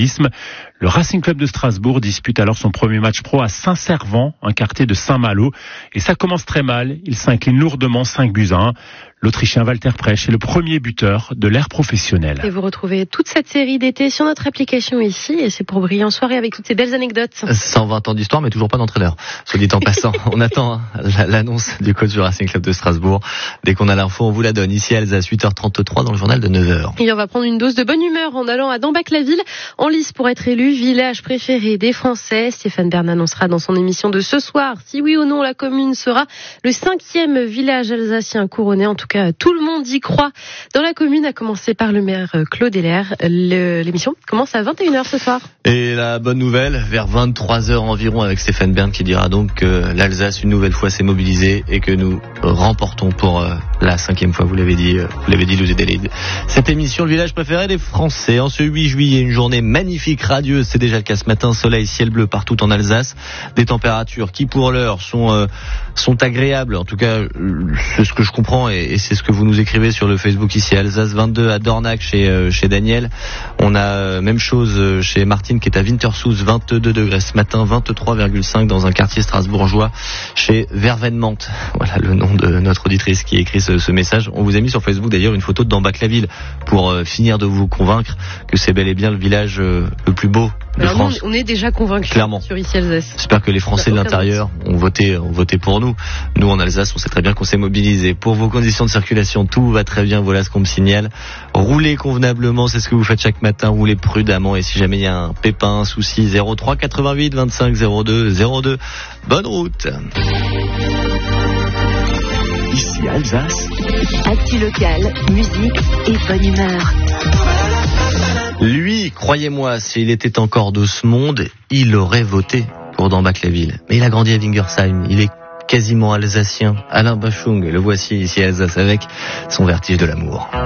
d'automobilisme. Le Racing Club de Strasbourg dispute alors son premier match pro à Saint-Servant, un quartier de Saint-Malo. Et ça commence très mal. Il s'incline lourdement 5-1. L'Autrichien Walter Presch est le premier buteur de l'ère professionnelle. Et vous retrouvez toute cette série d'été sur notre application ici. Et c'est pour briller en soirée avec toutes ces belles anecdotes. 120 ans d'histoire, mais toujours pas d'entraîneur. Soit dit en passant, on attend l'annonce du coach du Racing Club de Strasbourg. Dès qu'on a l'info, on vous la donne. Ici à Alsace, 8h33 dans le journal de 9h. Et on va prendre une dose de bonne humeur en allant à Dambach-la-Ville, en lice pour être élu village préféré des Français. Stéphane Bern annoncera dans son émission de ce soir si oui ou non la commune sera le 5e village alsacien couronné. En tout cas, tout le monde y croit. Dans la commune, à commencer par le maire Claude Heller. L'émission commence à 21h ce soir. Et la bonne nouvelle, vers 23h environ, avec Stéphane Bern qui dira donc que l'Alsace, une nouvelle fois, s'est mobilisée et que nous remportons pour la 5e fois, vous l'avez dit, Louis Delide. Cette émission, le village préféré des Français. En ce 8 juillet, une journée magnifique, radieuse. C'est déjà le cas ce matin. Soleil, ciel bleu partout en Alsace. Des températures qui, pour l'heure, sont agréables. En tout cas, c'est ce que je comprends et c'est ce que vous nous écrivez sur le Facebook ici. Alsace 22 à Dornach chez Daniel. On a même chose chez Martine qui est à Wintersoos, 22 degrés ce matin, 23,5 dans un quartier strasbourgeois chez Vervenmont. Voilà le nom de notre auditrice qui écrit ce message. On vous a mis sur Facebook d'ailleurs une photo de Dambach-la-Ville pour finir de vous convaincre que c'est bel et bien le village le plus beau de France. Nous, on est déjà convaincus. Clairement. Sur ici Alsace. J'espère que les Français de l'intérieur ont voté pour nous. Nous en Alsace, on sait très bien qu'on s'est mobilisés. Pour vos conditions de circulation, tout va très bien. Voilà ce qu'on me signale. Roulez convenablement, c'est ce que vous faites chaque matin. Roulez prudemment et si jamais il y a un pépin, un souci, 03 88 25 02 02. Bonne route. Ici Alsace. Actu local, musique et bonne humeur. Lui, croyez-moi, s'il était encore de ce monde, il aurait voté pour Dambach-la-Ville. Mais il a grandi à Wingersheim, il est quasiment alsacien. Alain Bachung, le voici ici à Alsace avec son vertige de l'amour.